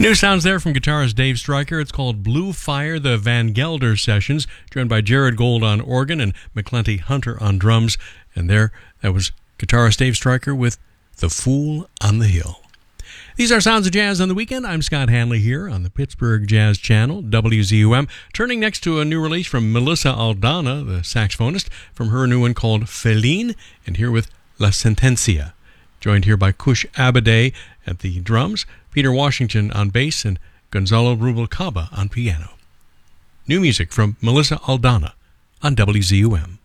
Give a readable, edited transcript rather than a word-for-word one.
New sounds there from guitarist Dave Stryker. It's called Blue Fire, the Van Gelder Sessions, joined by Jared Gold on organ and McClenty Hunter on drums. And there, that was guitarist Dave Stryker with The Fool on the Hill. These are Sounds of Jazz on the Weekend. I'm Scott Hanley here on the Pittsburgh Jazz Channel, WZUM. Turning next to a new release from Melissa Aldana, the saxophonist, from her new one called Feline, and here with La Sentencia. Joined here by Kush Abadeh at the drums, Peter Washington on bass, and Gonzalo Rubalcaba on piano. New music from Melissa Aldana on WZUM.